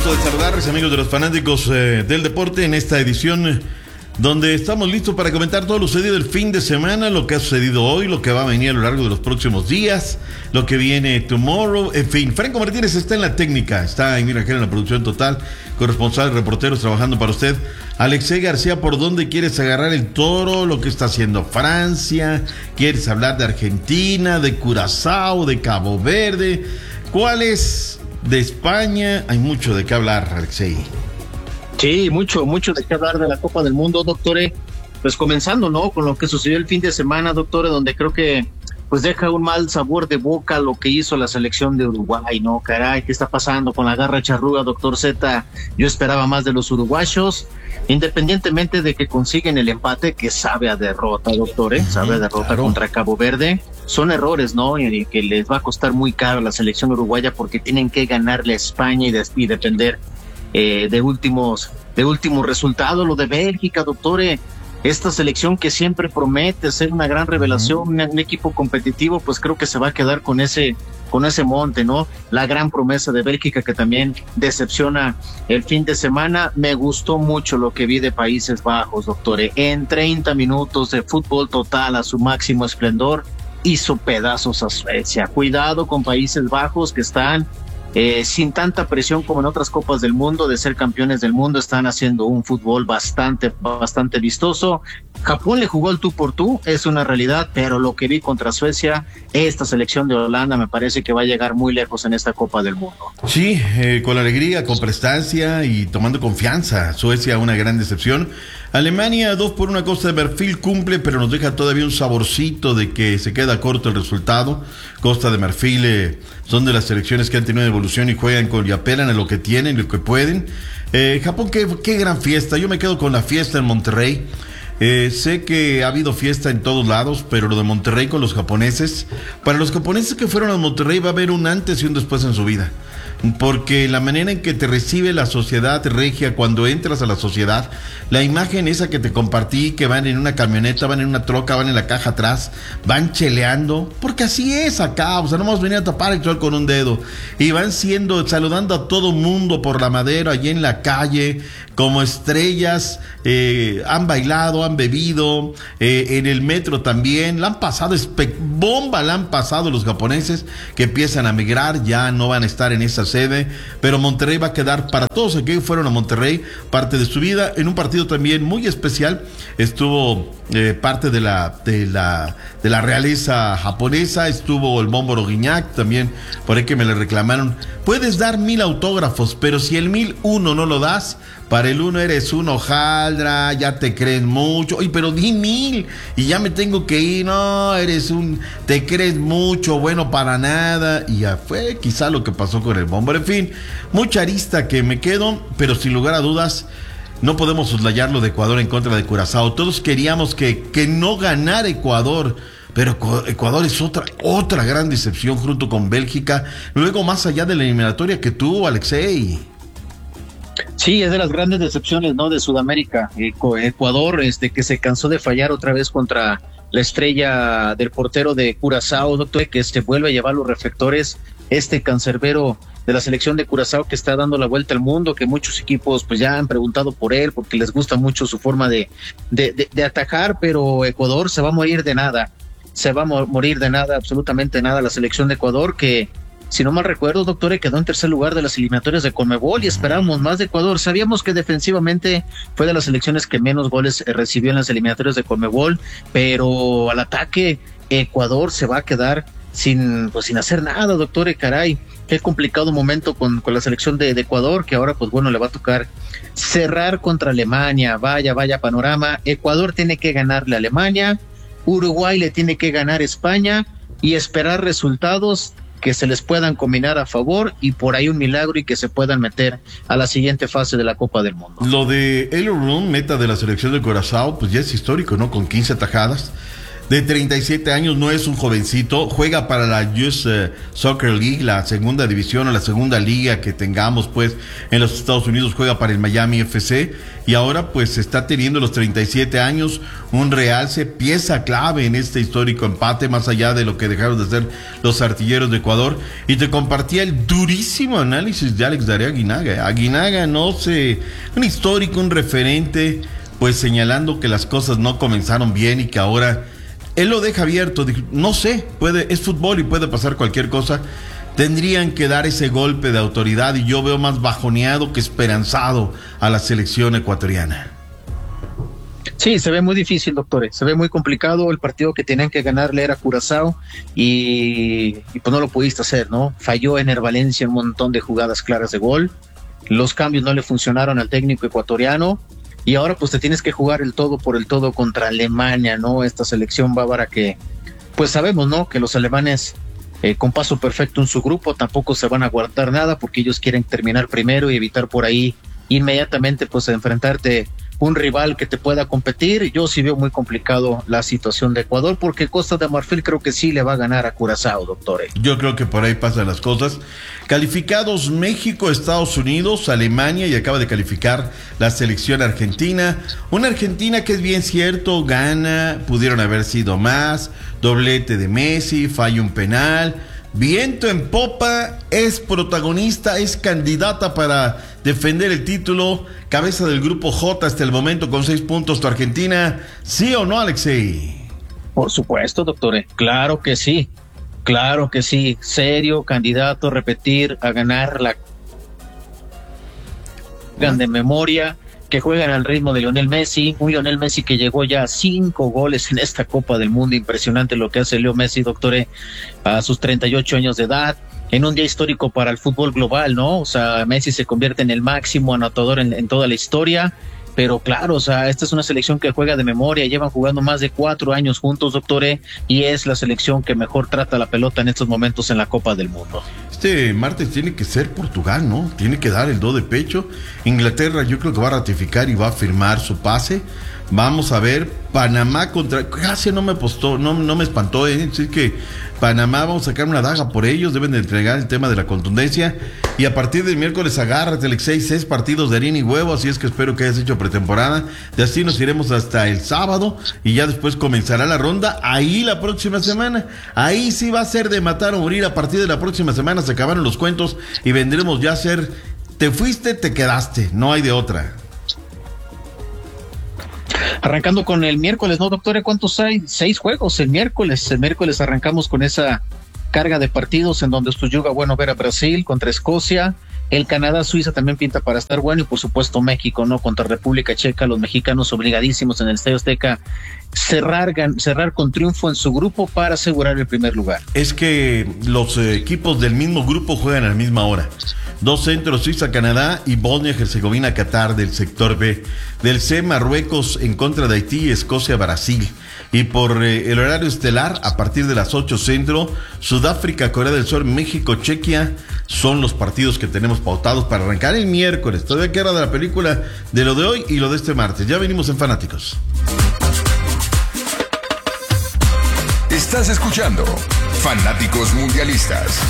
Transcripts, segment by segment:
gusto de saludarles, amigos de los fanáticos del deporte, en esta edición donde estamos listos para comentar todo lo sucedido el fin de semana, lo que ha sucedido hoy, lo que va a venir a lo largo de los próximos días, lo que viene tomorrow, en fin. Franco Martínez está en la técnica, está en Irajera en la producción total, corresponsal, reporteros trabajando para usted. Alexei García, ¿por dónde quieres agarrar el toro? Lo que está haciendo Francia, ¿quieres hablar de Argentina, de Curazao, de Cabo Verde? ¿Cuál es de España? Hay mucho de qué hablar, Alexei. Sí, mucho de qué hablar de la Copa del Mundo, doctore. Pues comenzando, ¿no? Con lo que sucedió el fin de semana, doctore, donde creo que pues deja un mal sabor de boca lo que hizo la selección de Uruguay, ¿no? Caray, ¿qué está pasando con la garra charruga, doctor Z? Yo esperaba más de los uruguayos, independientemente de que consiguen el empate, que sabe a derrota, doctore, sabe a derrota contra Cabo Verde. Son errores, ¿no? Y que les va a costar muy caro a la selección uruguaya porque tienen que ganarle a España y depender de últimos resultados. Lo de Bélgica, doctore, esta selección que siempre promete ser una gran revelación, un equipo competitivo, pues creo que se va a quedar con ese monte, ¿no? La gran promesa de Bélgica, que también decepciona el fin de semana. Me gustó mucho lo que vi de Países Bajos, doctore. En 30 minutos de fútbol total a su máximo esplendor, hizo pedazos a Suecia. Cuidado con Países Bajos, que están sin tanta presión como en otras copas del mundo de ser campeones del mundo. Están haciendo un fútbol bastante vistoso. Japón le jugó el tú por tú, es una realidad, pero lo que vi contra Suecia, esta selección de Holanda me parece que va a llegar muy lejos en esta Copa del Mundo. Sí, con alegría, con prestancia y tomando confianza. Suecia, una gran decepción. Alemania, 2-1 Costa de Marfil, cumple, pero nos deja todavía un saborcito de que se queda corto el resultado. Costa de Marfil son de las selecciones que han tenido evolución y juegan y apelan a lo que tienen, lo que pueden. Japón, qué gran fiesta. Yo me quedo con la fiesta en Monterrey. Sé que ha habido fiesta en todos lados, pero lo de Monterrey con los japoneses, para los japoneses que fueron a Monterrey va a haber un antes y un después en su vida, porque la manera en que te recibe la sociedad regia cuando entras a la sociedad, la imagen esa que te compartí, que van en una camioneta, van en una troca, van en la caja atrás, van cheleando, porque así es acá, o sea, no vamos a venir a tapar el sol con un dedo, y van saludando a todo mundo por la Madero, allí en la calle, como estrellas. Han bailado, han bebido, en el metro también, la han pasado, bomba la han pasado los japoneses, que empiezan a migrar, ya no van a estar en esa sede, pero Monterrey va a quedar para todos aquellos que fueron a Monterrey, parte de su vida, en un partido también muy especial. Estuvo parte de la realeza japonesa, estuvo el Mómboro Guiñac, también por ahí que me le reclamaron, puedes dar 1000 autógrafos, pero si el 1001 no lo das, para el 1 eres un hojaldra, ya te creen mucho. Oye, pero di 1000 y ya me tengo que ir. No, te crees mucho, bueno para nada. Y ya fue quizá lo que pasó con el Mómboro. En fin, mucha arista que me quedo, pero sin lugar a dudas, no podemos soslayar lo de Ecuador en contra de Curazao. Todos queríamos que no ganara Ecuador, pero Ecuador es otra gran decepción junto con Bélgica. Luego, más allá de la eliminatoria que tuvo, Alexei. Sí, es de las grandes decepciones, ¿no? De Sudamérica. Ecuador, que se cansó de fallar otra vez contra la estrella del portero de Curazao, doctor, que se vuelve a llevar los reflectores. Cancerbero de la selección de Curazao, que está dando la vuelta al mundo, que muchos equipos pues ya han preguntado por él porque les gusta mucho su forma de atacar, pero Ecuador se va a morir de nada. Se va a morir de nada, absolutamente nada, la selección de Ecuador, que si no mal recuerdo, doctor, quedó en tercer lugar de las eliminatorias de Conmebol y esperábamos más de Ecuador. Sabíamos que defensivamente fue de las selecciones que menos goles recibió en las eliminatorias de Conmebol, pero al ataque Ecuador se va a quedar sin hacer nada, doctor. Caray, qué complicado momento con la selección de Ecuador, que ahora pues bueno, le va a tocar cerrar contra Alemania. Vaya panorama. Ecuador tiene que ganarle a Alemania, Uruguay le tiene que ganar a España y esperar resultados que se les puedan combinar a favor y por ahí un milagro y que se puedan meter a la siguiente fase de la Copa del Mundo. Lo de Eloy Room, meta de la selección de Curazao, pues ya es histórico, ¿no? Con 15 atajadas. de 37 años, no es un jovencito, juega para la Youth Soccer League, la segunda división o la segunda liga que tengamos pues en los Estados Unidos, juega para el Miami FC y ahora pues está teniendo los 37 años, un realce, pieza clave en este histórico empate, más allá de lo que dejaron de hacer los artilleros de Ecuador. Y te compartía el durísimo análisis de Alex Darío Aguinaga. Aguinaga, un histórico, un referente, pues señalando que las cosas no comenzaron bien y que ahora él lo deja abierto. No sé, es fútbol y puede pasar cualquier cosa. Tendrían que dar ese golpe de autoridad y yo veo más bajoneado que esperanzado a la selección ecuatoriana. Sí, se ve muy difícil, doctor. Se ve muy complicado. El partido que tenían que ganarle era Curazao y pues no lo pudiste hacer, ¿no? Falló Ener Valencia un montón de jugadas claras de gol. Los cambios no le funcionaron al técnico ecuatoriano. Y ahora pues te tienes que jugar el todo por el todo contra Alemania, ¿no? Esta selección bávara que pues sabemos, ¿no? Que los alemanes con paso perfecto en su grupo tampoco se van a guardar nada porque ellos quieren terminar primero y evitar por ahí inmediatamente pues enfrentarte un rival que te pueda competir. Yo sí veo muy complicado la situación de Ecuador porque Costa de Marfil creo que sí le va a ganar a Curazao, doctor. Yo creo que por ahí pasan las cosas. Calificados México, Estados Unidos, Alemania y acaba de calificar la selección argentina. Una Argentina que es bien cierto, gana, pudieron haber sido más, doblete de Messi, falla un penal. Viento en popa, es protagonista, es candidata para defender el título, cabeza del grupo J hasta el momento con 6 puntos. ¿Tu Argentina, sí o no, Alexei? Por supuesto, doctor, claro que sí, serio, candidato a repetir, a ganar la grande memoria, que juegan al ritmo de Lionel Messi, un Lionel Messi que llegó ya a 5 goles en esta Copa del Mundo. Impresionante lo que hace Leo Messi, doctor, a sus 38 años de edad, en un día histórico para el fútbol global, ¿no? O sea, Messi se convierte en el máximo anotador en toda la historia, pero claro, o sea, esta es una selección que juega de memoria, llevan jugando más de 4 años juntos, doctor, y es la selección que mejor trata la pelota en estos momentos en la Copa del Mundo. Este martes tiene que ser Portugal, ¿no? Tiene que dar el do de pecho. Inglaterra yo creo que va a ratificar y va a firmar su pase. Vamos a ver, Panamá contra... Casi no me apostó, no me espantó, Así que Panamá, vamos a sacar una daga por ellos, deben de entregar el tema de la contundencia. Y a partir del miércoles agárrate, Alexei, 6 partidos de harina y huevo, así es que espero que hayas hecho pretemporada. De así nos iremos hasta el sábado y ya después comenzará la ronda, ahí la próxima semana. Ahí sí va a ser de matar o morir. A partir de la próxima semana se acabaron los cuentos y vendremos ya a ser, te fuiste, te quedaste, no hay de otra. Arrancando con el miércoles, ¿no, doctor? ¿Cuántos hay? 6 juegos el miércoles. El miércoles arrancamos con esa carga de partidos en donde esto llega bueno ver a Brasil contra Escocia. El Canadá-Suiza también pinta para estar bueno y por supuesto México, ¿no? Contra República Checa, los mexicanos obligadísimos en el Estadio Azteca cerrar con triunfo en su grupo para asegurar el primer lugar. Es que los equipos del mismo grupo juegan a la misma hora. 2 centros, Suiza-Canadá y Bosnia-Herzegovina-Qatar del sector B. Del C, Marruecos en contra de Haití y Escocia-Brasil. Y por el horario estelar, a partir de las 8 centro, Sudáfrica, Corea del Sur, México, Chequia, son los partidos que tenemos pautados para arrancar el miércoles. Todavía queda de la película de lo de hoy y lo de este martes. Ya venimos en Fanáticos. Estás escuchando Fanáticos Mundialistas.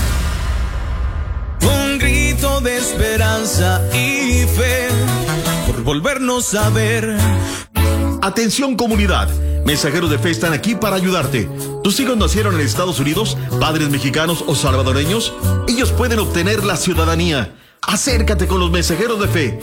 Un grito de esperanza y fe por volvernos a ver. Atención comunidad, Mensajeros de Fe están aquí para ayudarte. ¿Tus hijos nacieron en Estados Unidos, padres mexicanos o salvadoreños? Ellos pueden obtener la ciudadanía. Acércate con los Mensajeros de Fe.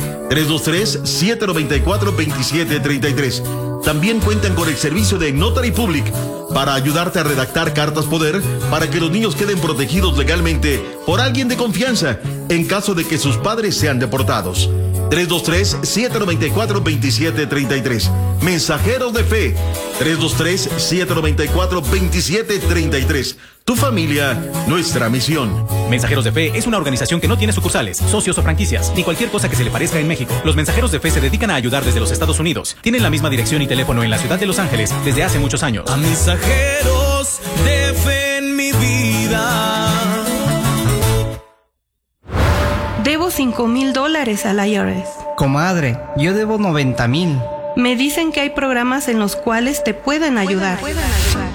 323-794-2733. También cuentan con el servicio de Notary Public para ayudarte a redactar cartas poder para que los niños queden protegidos legalmente por alguien de confianza en caso de que sus padres sean deportados. 323-794-2733. Mensajeros de Fe. 323-794-2733. Tu familia, nuestra misión. Mensajeros de Fe es una organización que no tiene sucursales, socios o franquicias, ni cualquier cosa que se le parezca en México. Los Mensajeros de Fe se dedican a ayudar desde los Estados Unidos. Tienen la misma dirección y teléfono en la ciudad de Los Ángeles desde hace muchos años. A mensajeros de fe en mi vida. Debo $5,000 al IRS. Comadre, yo debo 90,000. Me dicen que hay programas en los cuales te pueden ayudar.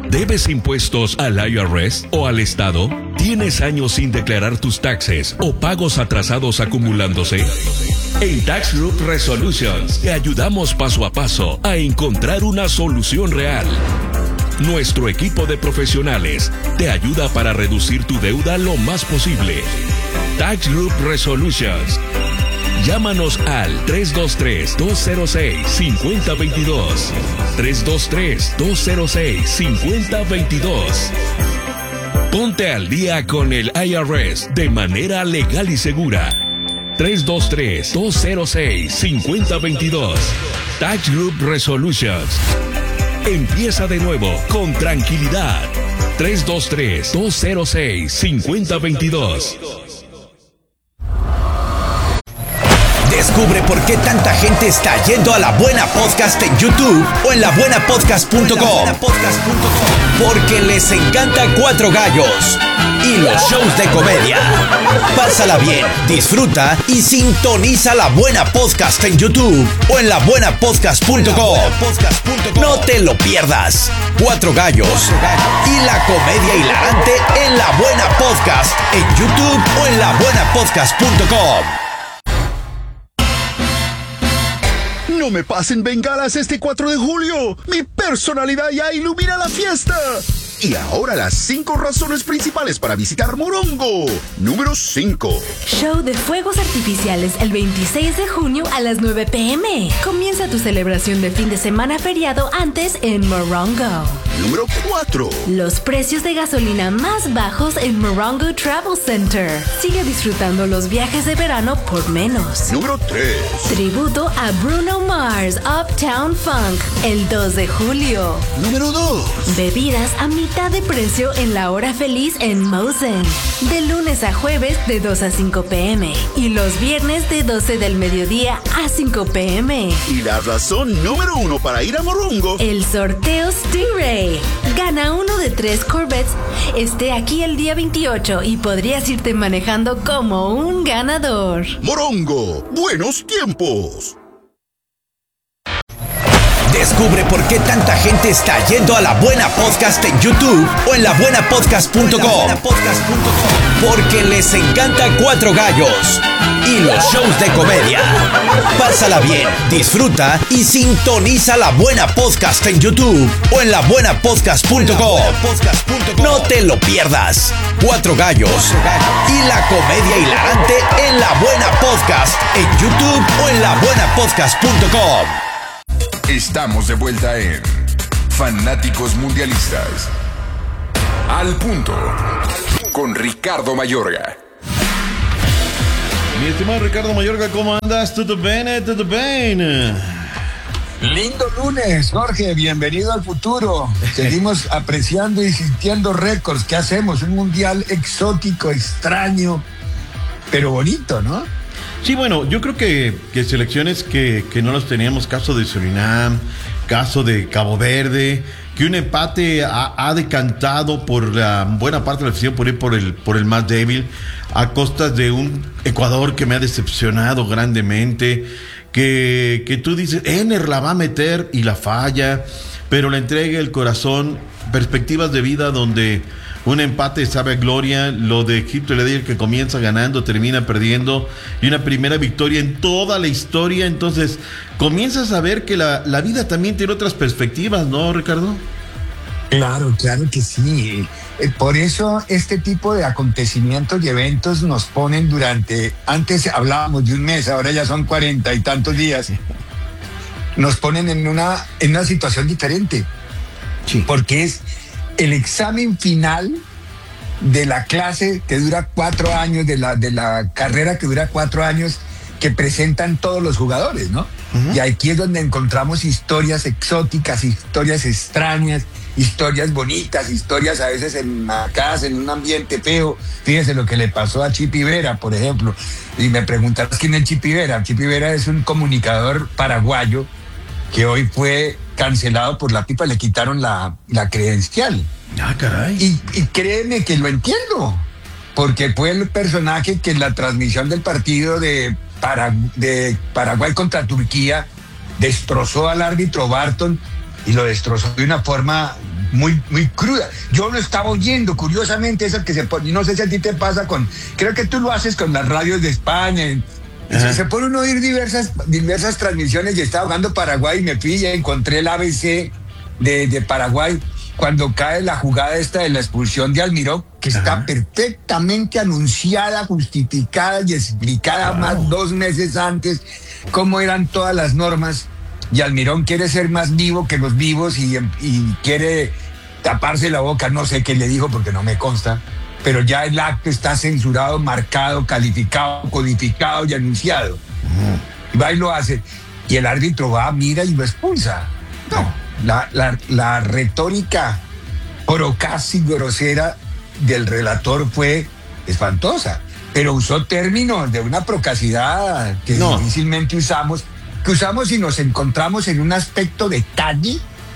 ¿Debes impuestos al IRS o al Estado? ¿Tienes años sin declarar tus taxes o pagos atrasados acumulándose? En Tax Group Resolutions te ayudamos paso a paso a encontrar una solución real. Nuestro equipo de profesionales te ayuda para reducir tu deuda lo más posible. Tax Group Resolutions. Llámanos al 323-206-5022. 323-206-5022. Ponte al día con el IRS de manera legal y segura. 323-206-5022. Tax Group Resolutions. Empieza de nuevo con tranquilidad. 323-206-5022. Descubre por qué tanta gente está yendo a La Buena Podcast en YouTube o en labuenapodcast.com. Porque les encanta Cuatro Gallos y los shows de comedia. Pásala bien, disfruta y sintoniza La Buena Podcast en YouTube o en labuenapodcast.com. No te lo pierdas. Cuatro Gallos y la comedia hilarante en La Buena Podcast en YouTube o en labuenapodcast.com. No me pasen bengalas este 4 de julio. Mi personalidad ya ilumina la fiesta. Y ahora las 5 razones principales para visitar Morongo. Número 5. Show de fuegos artificiales el 26 de junio a las 9 p.m. Comienza tu celebración de fin de semana feriado antes en Morongo. Número 4. Los precios de gasolina más bajos en Morongo Travel Center. Sigue disfrutando los viajes de verano por menos. Número 3. Tributo a Bruno Mars Uptown Funk el 2 de julio. Número 2. Bebidas a mitad de precio en la hora feliz en Mosen. De lunes a jueves de 2 a 5 p.m. Y los viernes de 12 del mediodía a 5 p.m. Y la razón número 1 para ir a Morongo. El sorteo Stingray. Gana uno de 3 Corvettes. Esté aquí el día 28 y podrías irte manejando como un ganador. Morongo, buenos tiempos. Descubre por qué tanta gente está yendo a La Buena Podcast en YouTube o en labuenapodcast.com. Porque les encanta Cuatro Gallos y los shows de comedia. Pásala bien, disfruta y sintoniza La Buena Podcast en YouTube o en labuenapodcast.com. No te lo pierdas. Cuatro Gallos y la comedia hilarante en La Buena Podcast en YouTube o en labuenapodcast.com. Estamos de vuelta en Fanáticos Mundialistas. Al punto. Con Ricardo Mayorga. Mi estimado Ricardo Mayorga, ¿cómo andas? ¿Todo bien? ¿Todo bien? Lindo lunes, Jorge, bienvenido al futuro. Seguimos apreciando y sintiendo récords. ¿Qué hacemos? Un mundial exótico, extraño, pero bonito, ¿no? Sí, bueno, yo creo que selecciones que no los teníamos, caso de Surinam, caso de Cabo Verde, que un empate ha decantado por la buena parte de la afición por ir por el más débil, a costas de un Ecuador que me ha decepcionado grandemente, que tú dices, Ener la va a meter y la falla, pero la entrega, el corazón, perspectivas de vida donde un empate sabe a gloria, lo de Egipto el día que comienza ganando, termina perdiendo, y una primera victoria en toda la historia. Entonces comienzas a ver que la vida también tiene otras perspectivas, ¿no, Ricardo? Claro que sí. Por eso este tipo de acontecimientos y eventos nos ponen antes hablábamos de un mes, ahora ya son 40 y tantos días, nos ponen en una situación diferente. Sí. Porque es el examen final de la clase que dura 4 años, de la carrera que dura 4 años, que presentan todos los jugadores, ¿no? Uh-huh. Y aquí es donde encontramos historias exóticas, historias extrañas, historias bonitas, historias a veces enmarcadas en un ambiente feo. Fíjese lo que le pasó a Chipi Vera, por ejemplo. Y me preguntarás quién es Chipi Vera. Chipi Vera es un comunicador paraguayo que hoy fue cancelado por la FIFA, le quitaron la credencial. Ah, caray. Y créeme que lo entiendo, porque fue el personaje que en la transmisión del partido de Paraguay contra Turquía destrozó al árbitro Barton, y lo destrozó de una forma muy, muy cruda. Yo lo estaba oyendo, curiosamente, esas que se ponen, no sé si a ti te pasa creo que tú lo haces con las radios de España. Se pone uno a oír diversas transmisiones y estaba jugando Paraguay y me fui y encontré el ABC de Paraguay cuando cae la jugada esta de la expulsión de Almirón, que está perfectamente anunciada, justificada y explicada más 2 meses antes cómo eran todas las normas. Y Almirón quiere ser más vivo que los vivos y quiere taparse la boca, no sé qué le dijo porque no me consta, pero ya el acto está censurado, marcado, calificado, codificado y anunciado. Va y lo hace. Y el árbitro va, mira y lo expulsa. No, la retórica procaz y grosera del relator fue espantosa, pero usó términos de una procacidad que difícilmente usamos y nos encontramos en un aspecto de Tani,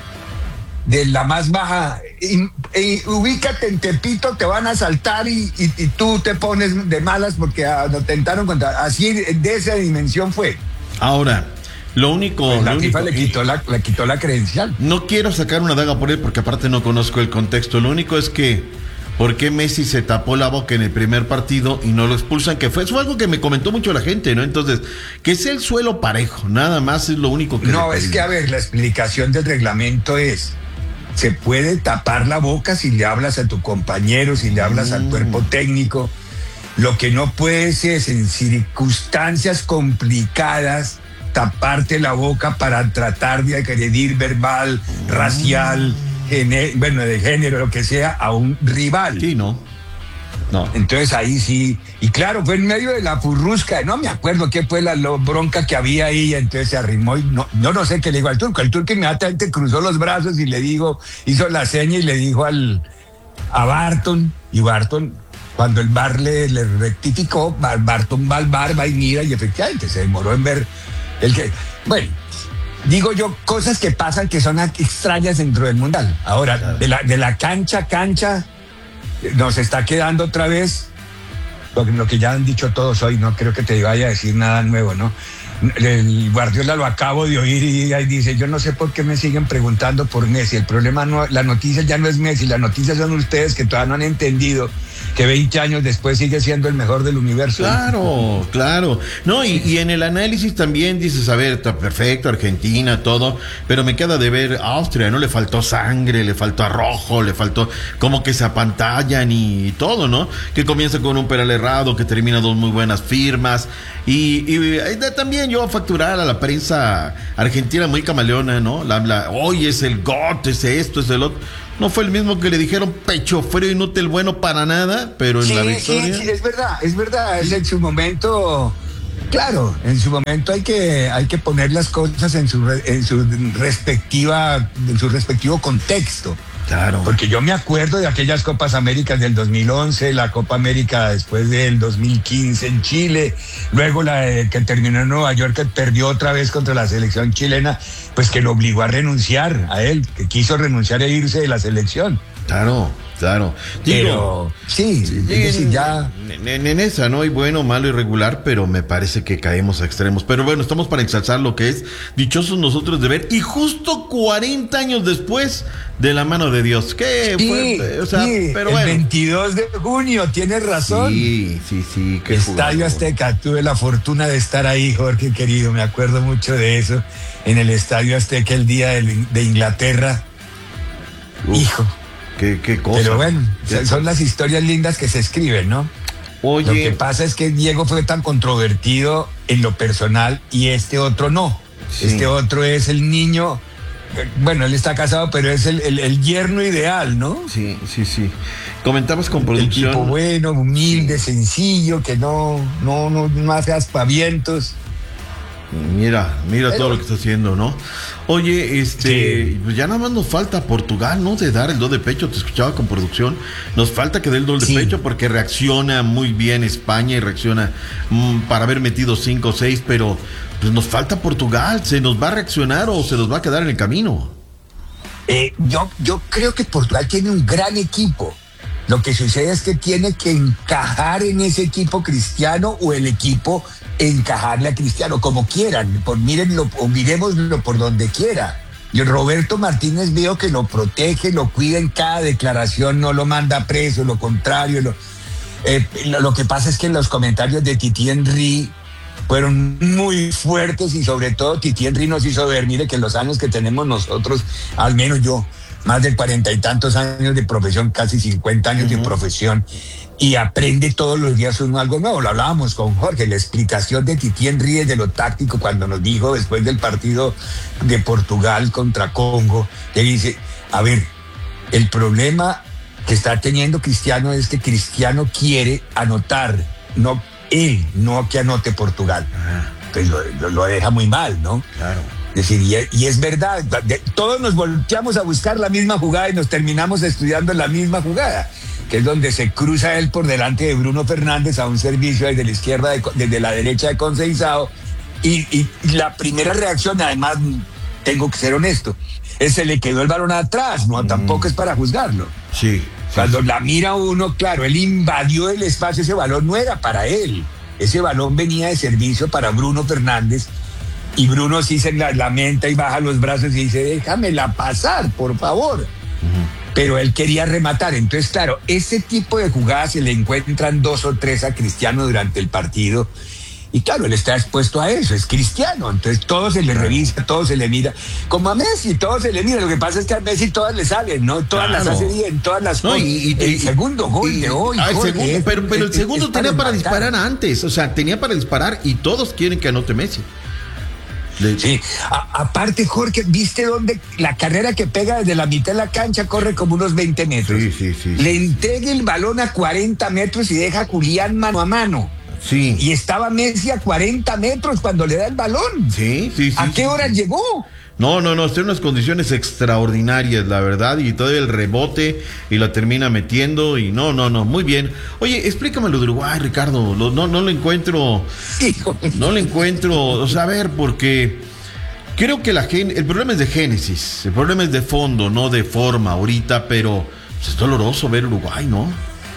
de la más baja. Ubícate en Tepito, te van a asaltar y tú te pones de malas porque nos tentaron contra. Así de esa dimensión fue. Ahora, lo único. Pues la FIFA le quitó la credencial. No quiero sacar una daga por él porque aparte no conozco el contexto. Lo único es que ¿por qué Messi se tapó la boca en el primer partido y no lo expulsan? Que fue algo que me comentó mucho la gente, ¿no? Entonces, que sea el suelo parejo, nada más es lo único que... No, es que, a ver, la explicación del reglamento es, se puede tapar la boca si le hablas a tu compañero, si le hablas al cuerpo técnico. Lo que no puedes es, en circunstancias complicadas, taparte la boca para tratar de agredir verbal, racial, de género, lo que sea, a un rival. Sí, no. Entonces ahí sí, y claro, fue en medio de la furrusca, no me acuerdo qué fue la bronca que había ahí, entonces se arrimó y no sé qué le dijo al turco. El turco inmediatamente cruzó los brazos y hizo la seña y le dijo a Barton, y Barton, cuando el VAR le rectificó, Barton va al VAR, va y mira, y efectivamente se demoró en ver bueno, digo yo, cosas que pasan que son extrañas dentro del mundial. Ahora, de la cancha, nos está quedando otra vez lo que ya han dicho todos hoy, no creo que te vaya a decir nada nuevo, ¿no? El Guardiola lo acabo de oír y ahí dice, yo no sé por qué me siguen preguntando por Messi. El problema la noticia ya no es Messi, la noticia son ustedes que todavía no han entendido que 20 años después sigue siendo el mejor del universo. Claro. No, y en el análisis también dices, a ver, está perfecto, Argentina, todo, pero me queda de ver Austria, ¿no? Le faltó sangre, le faltó arrojo, le faltó como que se apantallan y todo, ¿no? Que comienza con un penal errado, que termina 2 muy buenas firmas, y también yo a facturar a la prensa argentina muy camaleona, ¿no? Hoy es el GOAT, es esto, es el otro. No fue el mismo que le dijeron pecho frío, inútil, bueno para nada, pero en la victoria... Sí, es verdad. Es en su momento, claro, en su momento hay que poner las cosas en su respectivo contexto. Claro. Porque yo me acuerdo de aquellas Copas Américas del 2011, la Copa América después del 2015 en Chile, luego la que terminó en Nueva York, que perdió otra vez contra la selección chilena, pues que lo obligó a renunciar a él, que quiso renunciar e irse de la selección. Claro. Pero sí, ya... En esa, ¿no? Y bueno, malo y regular, pero me parece que caemos a extremos. Pero bueno, estamos para ensalzar lo que es dichosos nosotros de ver. Y justo 40 años después, de la mano de Dios. ¿Qué fue? O sea, pero bueno. El 22 de junio, tienes razón. Sí. Estadio Azteca, tuve la fortuna de estar ahí, Jorge querido. Me acuerdo mucho de eso. En el Estadio Azteca, el día de Inglaterra. Hijo. Qué cosa. Pero bueno, son las historias lindas que se escriben, ¿no? Oye. Lo que pasa es que Diego fue tan controvertido en lo personal y este otro no. Sí. Este otro es el niño, bueno, él está casado, pero es el yerno ideal, ¿no? Sí. Comentabas con producción. El tipo bueno, humilde, sencillo, que no hace aspavientos. Mira todo lo que está haciendo, ¿no? Oye, pues ya nada más nos falta Portugal, ¿no? De dar el do de pecho, te escuchaba con producción. Nos falta que dé el do de pecho porque reacciona muy bien España y reacciona para haber metido 5 o 6, pero pues nos falta Portugal. ¿Se nos va a reaccionar o se nos va a quedar en el camino? Yo creo que Portugal tiene un gran equipo. Lo que sucede es que tiene que encajar en ese equipo Cristiano o el equipo encajarle a Cristiano, como quieran, mírenlo o miremoslo por donde quiera. Y Roberto Martínez veo que lo protege, lo cuida en cada declaración, no lo manda preso, lo contrario. Lo que pasa es que los comentarios de Titi Henry fueron muy fuertes y sobre todo Titi Henry nos hizo ver, mire que los años que tenemos nosotros, al menos yo, más de 40 y tantos años de profesión, casi 50 años de profesión, y aprende todos los días uno algo nuevo. Lo hablábamos con Jorge, la explicación de Titi Henry de lo táctico cuando nos dijo después del partido de Portugal contra Congo, que dice, a ver, el problema que está teniendo Cristiano es que Cristiano quiere anotar, no él, no que anote Portugal. Pues lo deja muy mal, ¿no? Claro. Es decir, y es verdad, todos nos volteamos a buscar la misma jugada y nos terminamos estudiando la misma jugada, que es donde se cruza él por delante de Bruno Fernández a un servicio desde la izquierda, desde la derecha de Conceizao, y la primera reacción, además, tengo que ser honesto, se le quedó el balón atrás, no, tampoco es para juzgarlo. Sí. Cuando la mira uno, claro, él invadió el espacio, ese balón no era para él, ese balón venía de servicio para Bruno Fernández, y Bruno sí se lamenta y baja los brazos y dice, déjamela pasar, por favor. Pero él quería rematar. Entonces, claro, ese tipo de jugadas se le encuentran 2 o 3 a Cristiano durante el partido. Y claro, él está expuesto a eso, es Cristiano. Entonces, todo se le revisa, todo se le mira. Como a Messi, todo se le mira. Lo que pasa es que a Messi todas le salen, ¿no? Todas las hace bien, todas las cosas. El segundo gol de hoy. Pero el segundo tenía para disparar antes. O sea, tenía para disparar y todos quieren que anote Messi. Sí, aparte, Jorge, ¿viste dónde la carrera que pega desde la mitad de la cancha corre como unos 20 metros? Sí. Le entrega el balón a 40 metros y deja a Julián mano a mano. Sí. Y estaba Messi a 40 metros cuando le da el balón. Sí. ¿A qué hora llegó? No, está en unas condiciones extraordinarias, la verdad, y todavía el rebote y la termina metiendo y no, muy bien. Oye, explícame lo de Uruguay, Ricardo, no lo encuentro, no lo encuentro, o sea, a ver, porque creo que el problema es de génesis, el problema es de fondo, no de forma ahorita, pero pues, es doloroso ver Uruguay, ¿no?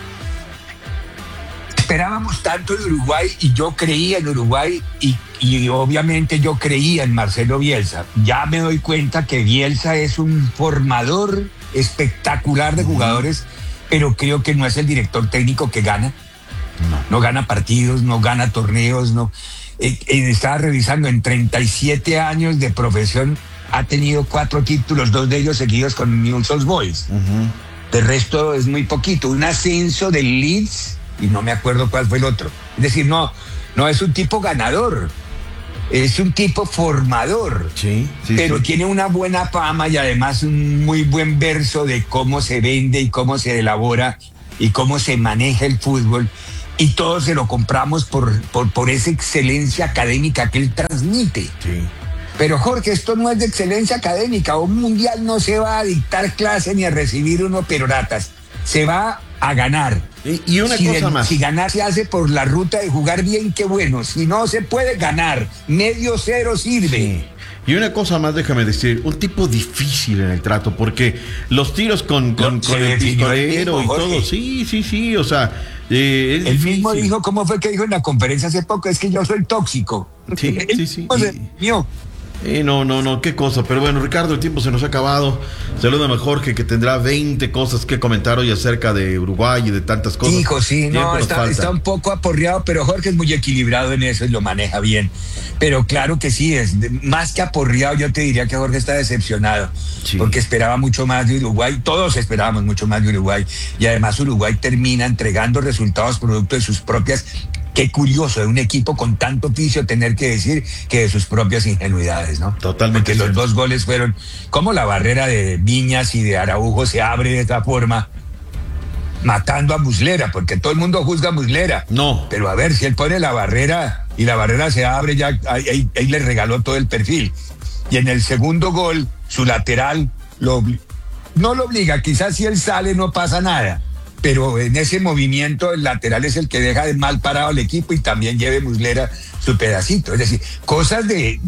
Esperábamos tanto de Uruguay y yo creía en Uruguay y obviamente yo creía en Marcelo Bielsa. Ya me doy cuenta que Bielsa es un formador espectacular de jugadores, pero creo que no es el director técnico que gana. No gana partidos, no gana torneos, no. Estaba revisando, en 37 años de profesión ha tenido 4 títulos, 2 de ellos seguidos con Newell's Old Boys. De resto es muy poquito. Un ascenso del Leeds y no me acuerdo cuál fue el otro. Es decir, no es un tipo ganador, es un tipo formador, pero tiene una buena fama y además un muy buen verso de cómo se vende y cómo se elabora y cómo se maneja el fútbol, y todos se lo compramos por esa excelencia académica que él transmite. Sí. Pero Jorge, esto no es de excelencia académica. Un mundial no se va a dictar clase ni a recibir unos peroratas, se va a ganar. Y una cosa más. Si ganar se hace por la ruta de jugar bien, qué bueno. Si no se puede ganar, 0.5 sirve. Sí. Y una cosa más, déjame decir, un tipo difícil en el trato, porque los tiros con el pistolero y todo, sí, o sea, es el mismo dijo, ¿cómo fue que dijo en la conferencia hace poco? Es que yo soy tóxico. Sí. Mío. No, qué cosa. Pero bueno, Ricardo, el tiempo se nos ha acabado. Salúdame a Jorge, que tendrá 20 cosas que comentar hoy acerca de Uruguay y de tantas cosas. Hijo, sí, está un poco aporreado, pero Jorge es muy equilibrado en eso y lo maneja bien. Pero claro que sí, es más que aporreado. Yo te diría que Jorge está decepcionado, porque esperaba mucho más de Uruguay. Todos esperábamos mucho más de Uruguay, y además Uruguay termina entregando resultados producto de sus propias. Qué curioso de un equipo con tanto oficio tener que decir que de sus propias ingenuidades, ¿no? Totalmente. Porque los 2 goles fueron como la barrera de Viñas y de Araujo se abre de esta forma, matando a Muslera, porque todo el mundo juzga a Muslera. No. Pero a ver, si él pone la barrera y la barrera se abre, ya ahí le regaló todo el perfil. Y en el segundo gol, su lateral no lo obliga, quizás si él sale no pasa nada. Pero en ese movimiento el lateral es el que deja de mal parado al equipo y también lleve Muslera su pedacito. Es decir, cosas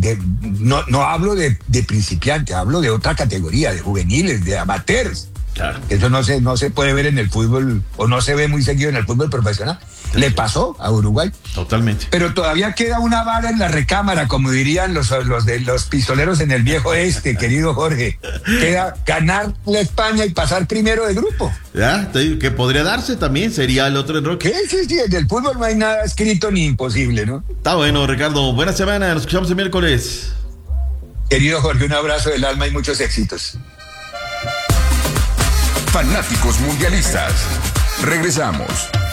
no hablo de principiante, hablo de otra categoría, de juveniles, de amateurs. Claro. Eso no se puede ver en el fútbol, o no se ve muy seguido en el fútbol profesional. Le pasó a Uruguay. Totalmente. Pero todavía queda una bala en la recámara, como dirían los de los pistoleros en el viejo este, querido Jorge. Queda ganar la España y pasar primero de grupo. Ya, te digo que podría darse también, sería el otro enroque. Sí, en el fútbol no hay nada escrito ni imposible, ¿no? Está bueno, Ricardo. Buena semana, nos escuchamos el miércoles. Querido Jorge, un abrazo del alma y muchos éxitos. Fanáticos mundialistas. Regresamos.